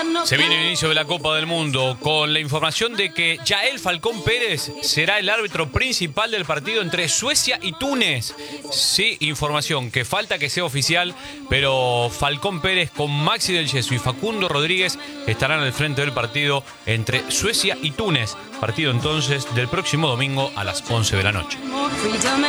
Se viene el inicio de la Copa del Mundo con la información de que Yael Falcón Pérez será el árbitro principal del partido entre Suecia y Túnez. Sí, información que falta que sea oficial, pero Falcón Pérez con Maxi del Yeso y Facundo Rodríguez estarán al frente del partido entre Suecia y Túnez. Partido entonces del próximo domingo a las 11 de la noche.